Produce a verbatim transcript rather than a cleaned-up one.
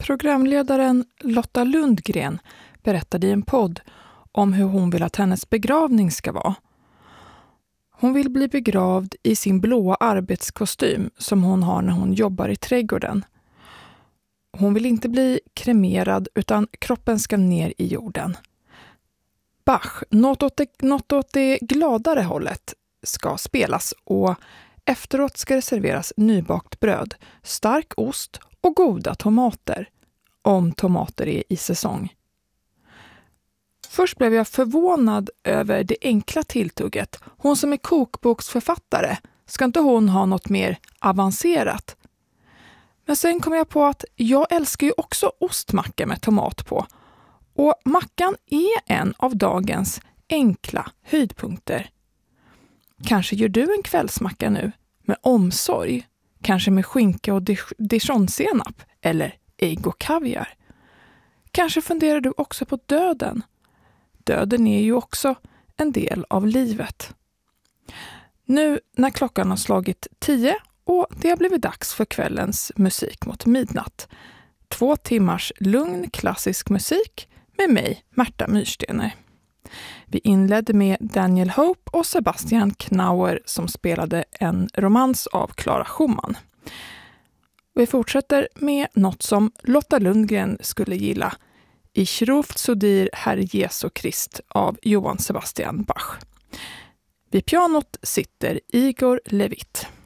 Programledaren Lotta Lundgren berättade i en podd om hur hon vill att hennes begravning ska vara. Hon vill bli begravd i sin blåa arbetskostym som hon har när hon jobbar i trädgården. Hon vill inte bli kremerad utan kroppen ska ner i jorden. Bach, något åt det, något åt det gladare hållet, ska spelas och efteråt ska det serveras nybakt bröd, stark ost och goda tomater, om tomater är i säsong. Först blev jag förvånad över det enkla tilltugget. Hon som är kokboksförfattare, ska inte hon ha något mer avancerat? Men sen kom jag på att jag älskar ju också ostmacka med tomat på. Och mackan är en av dagens enkla höjdpunkter. Kanske gör du en kvällsmacka nu med omsorg. Kanske med skinka och dijonsenap eller ägg och kaviar. Kanske funderar du också på döden. Döden är ju också en del av livet. Nu när klockan har slagit tio och det har blivit dags för kvällens musik mot midnatt. Två timmars lugn klassisk musik med mig, Märta Myrstener. Vi inledde med Daniel Hope och Sebastian Knauer som spelade en romans av Clara Schumann. Vi fortsätter med något som Lotta Lundgren skulle gilla. Ich ruft zu dir, Herr Jesu Krist av Johann Sebastian Bach. Vid pianot sitter Igor Levit.